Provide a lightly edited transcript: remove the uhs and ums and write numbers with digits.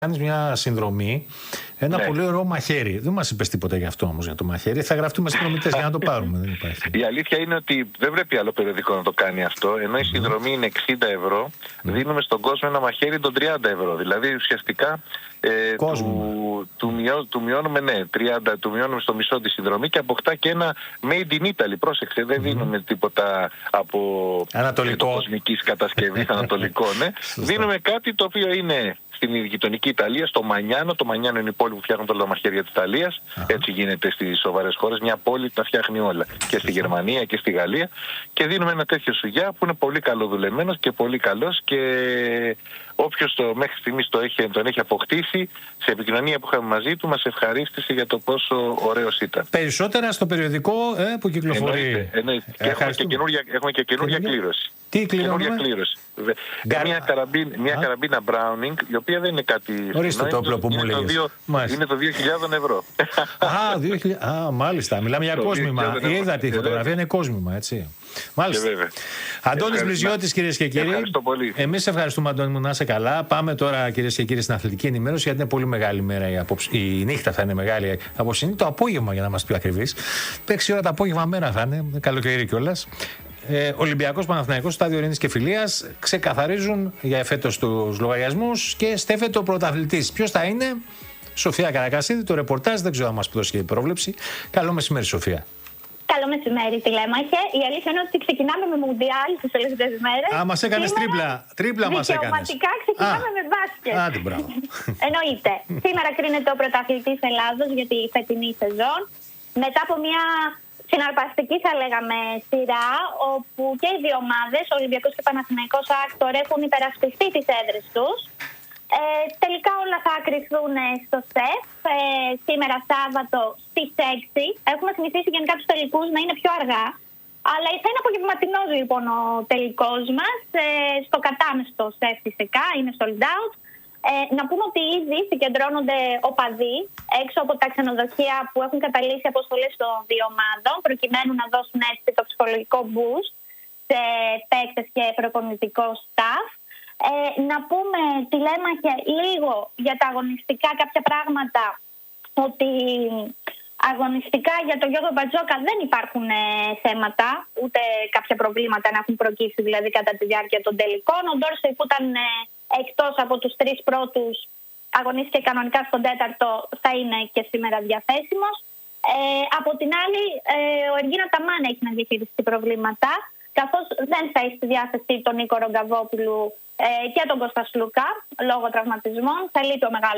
Κάνεις μια συνδρομή, ένα πολύ ωραίο μαχαίρι. Δεν μας είπες τίποτα γι' αυτό όμως για το μαχαίρι. Θα γραφτούμε συνδρομητές για να το πάρουμε. Δεν υπάρχει. Η αλήθεια είναι ότι δεν πρέπει άλλο περιοδικό να το κάνει αυτό. Ενώ η συνδρομή είναι 60 ευρώ, δίνουμε στον κόσμο ένα μαχαίρι των 30 ευρώ. Δηλαδή ουσιαστικά του μειώνουμε, ναι, 30, του μειώνουμε στο μισό τη συνδρομή και αποκτά και ένα made in Italy. Πρόσεξε, δεν δίνουμε τίποτα από κοσμικής κατασκευής, ανατολικό, ναι. Δίνουμε κάτι το οποίο είναι στην γειτονική Ιταλία, στο Μανιάνο. Το Μανιάνο είναι η πόλη που φτιάχνουν όλα τα μαχαίρια της Ιταλίας. Έτσι γίνεται στις σοβαρές χώρες. Μια πόλη τα φτιάχνει όλα. Και στη Γερμανία και στη Γαλλία. Και δίνουμε ένα τέτοιο σουγιά που είναι πολύ καλοδουλεμένος και πολύ καλός. Και όποιος μέχρι στιγμής τον έχει αποκτήσει, σε επικοινωνία που είχαμε μαζί του, μας ευχαρίστησε για το πόσο ωραίος ήταν. Περισσότερα στο περιοδικό που κυκλοφορεί. Εννοείται. Και έχουμε και καινούργια κλήρωση. Τι κληρώνουμε? Κλήρωση. Μια καραμπίνα Browning, η οποία δεν είναι κάτι. Ορίστε το όπλο που μου λέγες. Είναι το 2.000 ευρώ. Μάλιστα. Μιλάμε για κόσμημα. Είδα τη φωτογραφία, είναι κόσμημα, έτσι. Μάλιστα. Αντώνης Μπριζιώτης, κυρίες και κύριοι. Ευχαριστώ πολύ. Εμείς ευχαριστούμε, Αντώνη μου, να είσαι καλά. Πάμε τώρα, κυρίες και κύριοι, στην αθλητική ενημέρωση, γιατί είναι πολύ μεγάλη μέρα. Η νύχτα θα είναι μεγάλη απόψη. Το απόγευμα, για να είμαστε πιο ακριβείς. 6 ώρα το απόγευμα μέρα θα είναι. Καλοκαίρι κιόλας. Ολυμπιακός Παναθηναϊκός, Στάδιο Ειρήνης και Φιλίας ξεκαθαρίζουν για εφέτος τους λογαριασμούς και στέφεται ο πρωταθλητής. Ποιος θα είναι? Σοφία Καρακασίδη, το ρεπορτάζ, δεν ξέρω αν μας δώσει και πρόβλεψη. Καλό μεσημέρι, Σοφία. Καλό μεσημέρι, τηλέμαχε. Η αλήθεια είναι ότι ξεκινάμε με Μουντιάλ τις τελευταίες μέρες. Μας έκανες τρίπλα μας έκανες. Δικαιωματικά ξεκινάμε με μπάσκετ. Άντε, μπράβο. Εννοείται. Σήμερα κρίνεται ο πρωταθλητής Ελλάδος για τη φετινή σεζόν. Μετά από μια συναρπαστική, θα λέγαμε, σειρά, όπου και οι δύο ομάδες, ο Ολυμπιακός και ο Παναθηναϊκός Άκτορ, έχουν υπερασπιστεί τις έδρες τους. Τελικά όλα θα κρυφθούν στο ΣΕΦ σήμερα Σάββατο στις 6. Έχουμε συνηθίσει γενικά τους τελικούς να είναι πιο αργά, αλλά θα είναι απογευματινός λοιπόν ο τελικός μας στο κατάμεστο ΣΕΦ φυσικά, είναι sold out. Να πούμε ότι ήδη συγκεντρώνονται οπαδοί έξω από τα ξενοδοχεία που έχουν καταλύσει αποστολές των δύο ομάδων, προκειμένου να δώσουν έτσι το ψυχολογικό boost σε παίκτες και προπονητικό staff. Να πούμε, τηλέμαχε, λίγο για τα αγωνιστικά, κάποια πράγματα, ότι αγωνιστικά για το Γιώργο Μπατζόκα δεν υπάρχουν θέματα, ούτε κάποια προβλήματα να έχουν προκύψει δηλαδή κατά τη διάρκεια των τελικών. Ο Ντόρσεϊ που ήταν εκτός από τους 3 πρώτους, αγωνίστηκε κανονικά στον 4ο, θα είναι και σήμερα διαθέσιμος. Από την άλλη, ο Εργίνα Ταμάν έχει να διαχειριστεί προβλήματα, καθώς δεν θα έχει στη διάθεση τον Νίκο Ρογκαβόπουλου και τον Κώστα Σλούκα λόγω τραυματισμών. Θα λείπει ο μεγάλος